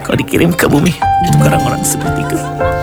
kalau dikirim ke bumi untuk orang-orang seperti kau.